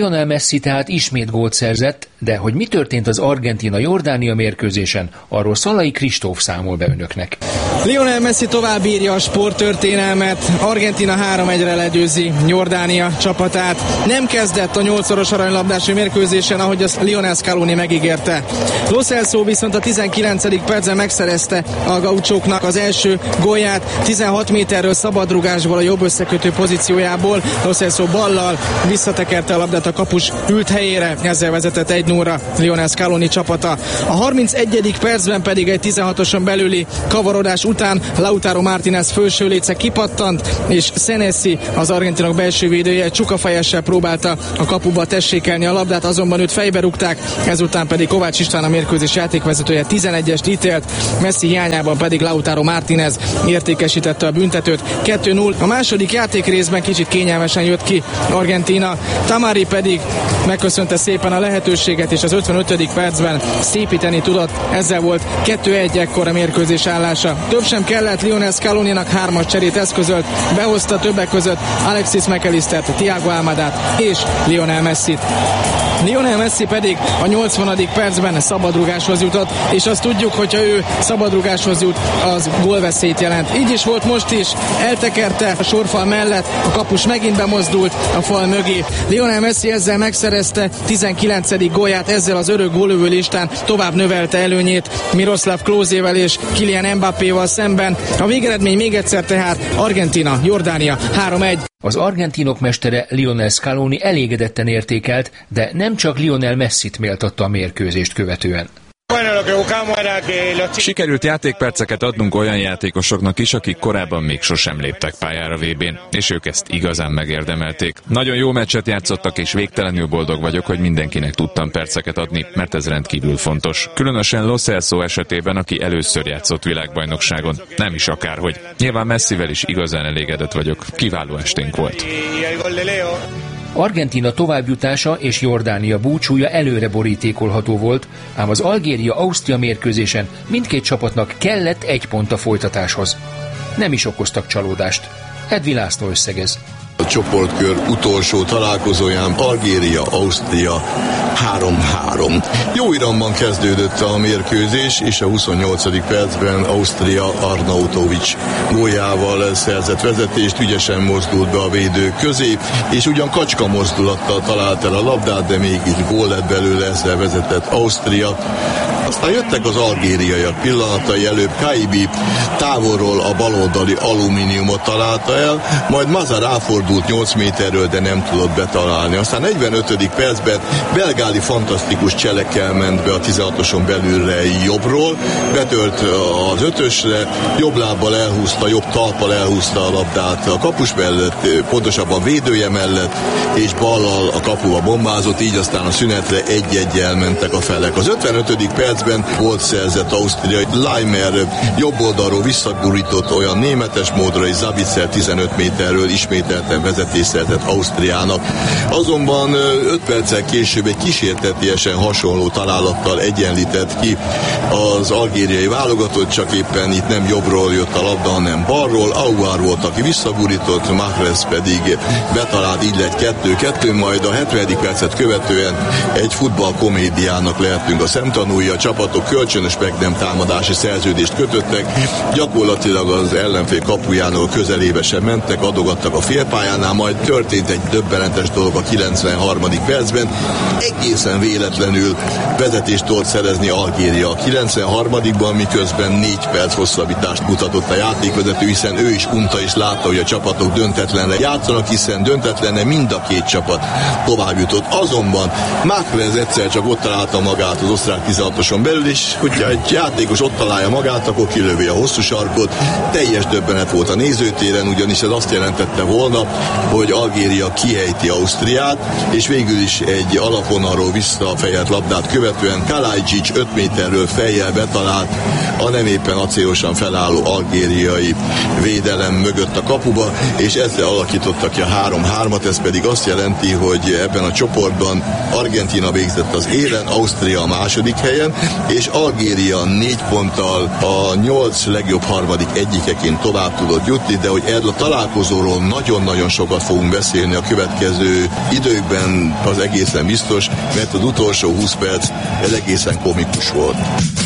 Lionel Messi tehát ismét gólt szerzett, de hogy mi történt az Argentína-Jordánia mérkőzésen, arról Szalai Kristóf számol be önöknek. Lionel Messi tovább írja a sporttörténelmet. Argentína 3-1-re legyőzi Jordánia csapatát. Nem kezdett a 8-szoros aranylabdás mérkőzésen, ahogy azt Lionel Scaloni megígérte. Lo Celso viszont a 19. percben megszerezte a gauchóknak az első gólját. 16 méterről szabadrugásból a jobb összekötő pozíciójából Lo Celso ballal visszatekerte a labdát a kapus ült helyére, ezzel vezetett 1-0-ra Lionel Scaloni csapata. A 31. percben pedig egy 16-oson belüli kavarodás után Lautaro Martínez felső léce kipattant, és Senesi, az argentinok belső védője, csukafejessel próbálta a kapuba tessékelni a labdát, azonban őt fejbe rúgták, ezután pedig Kovács István, a mérkőzés játékvezetője 11-est ítélt, Messi hiányában pedig Lautaro Martínez értékesítette a büntetőt. 2-0. A második játékrészben kicsit kényelmesen jött ki Argentína, Tamari pedig megköszönte szépen a lehetőséget, és az 55. percben szépíteni tudott. Ezzel volt 2-1 ekkor a mérkőzés állása. Több sem kellett, Lionel Scaloninak 3-as cserét eszközölt, behozta többek között Alexis McAllistert, Thiago Almadát és Lionel Messit. Lionel Messi pedig a 80. percben szabadrugáshoz jutott, és azt tudjuk, hogyha ő szabadrugáshoz jut, az gólveszélyt jelent. Így is volt most is, eltekerte a sorfal mellett, a kapus megint bemozdult a fal mögé. Lionel Messi ezzel megszerezte 19. gólját, ezzel az örök gólövő listán tovább növelte előnyét Miroslav Klósével és Kylian Mbappéval szemben. A végeredmény még egyszer tehát Argentína, Jordánia 3-1. Az argentinok mestere Lionel Scaloni elégedetten értékelt, de nem csak Lionel Messit méltatta a mérkőzést követően. Sikerült játékperceket adnunk olyan játékosoknak is, akik korábban még sosem léptek pályára VB-n, és ők ezt igazán megérdemelték. Nagyon jó meccset játszottak, és végtelenül boldog vagyok, hogy mindenkinek tudtam perceket adni, mert ez rendkívül fontos. Különösen Lo Celso esetében, aki először játszott világbajnokságon, nem is akárhogy. Nyilván Messivel is igazán elégedett vagyok. Kiváló esténk volt. Argentína továbbjutása és Jordánia búcsúja előre borítékolható volt, ám az Algéria-Ausztria mérkőzésen mindkét csapatnak kellett 1 pont a folytatáshoz. Nem is okoztak csalódást. Edvi László összegez. A csoportkör utolsó találkozóján Algéria-Ausztria 3-3. Jó iramban kezdődött a mérkőzés, és a 28. percben Ausztria Arnautovic góljával szerzett vezetést, ügyesen mozdult be a védők közé, és ugyan kacska mozdulattal talált el a labdát, de mégis gól lett belőle, ezzel vezetett Ausztria. Aztán jöttek az algériaiak pillanatai, előbb Kaibi távolról a baloldali alumíniumot találta el, majd Maza ráfordult 8 méterről, de nem tudott betalálni. Aztán 45. percben Belgáli fantasztikus cselekkel ment be a 16-oson belülre jobbról, betört az 5-ösre, jobb lábbal elhúzta, jobb talppal elhúzta a labdát a kapus mellett, pontosabban védője mellett, és ballal a kapuba bombázott, így aztán a szünetre 1-1-jel mentek a felek. Az 55. percben volt szerzett Ausztria, Leimer jobb oldalról visszagurított olyan németes módra, és Zabitzer 15 méterről ismételten vezetést szerzett Ausztriának. Azonban 5 perccel később egy kísértetiesen hasonló találattal egyenlített ki az algériai válogatott, csak éppen itt nem jobbról jött a labda, hanem balról. Aouar volt, aki visszagurított, Mahrez pedig betalált, így lett 2-2, majd a 70. percet követően egy futballkomédiának lehetünk a szemtanúi, a csapatok kölcsönös meg nem támadási szerződést kötöttek, gyakorlatilag az ellenfél kapujának a közelébe sem mentek, adogattak a félpályánál, majd történt egy döbbenetes dolog a 93. percben, egészen véletlenül vezetést tudott szerezni Algéria a 93-ban, miközben 4 perc hosszabbítást mutatott a játékvezető, hiszen ő is unta és látta, hogy a csapatok döntetlenre játszanak, hiszen döntetlenre mind a két csapat tovább jutott. Azonban Mahrez egyszer csak ott találta magát az osztrák 16-oson belül, és hogyha egy játékos ott találja magát, akkor kilövi a hosszú sarkot. Teljes döbbenet volt a nézőtéren, ugyanis ez azt jelentette volna, hogy Algéria kiejti Ausztriát, és végül is egy alapvonalról visszafejelt labdát követően Kalajdzic 5 méterről fejjel betalált a nem éppen acélosan felálló algériai védelem mögött a kapuba, és ezzel alakítottak ki a 3-3-at, ez pedig azt jelenti, hogy ebben a csoportban Argentína végzett az élen, Ausztria a második helyen, és Algéria 4 ponttal a 8 legjobb harmadik egyikeként tovább tudott jutni, de hogy erről a találkozóról nagyon nagy nagyon sokat fogunk beszélni a következő időkben, az egészen biztos, mert az utolsó 20 perc ez egészen komikus volt.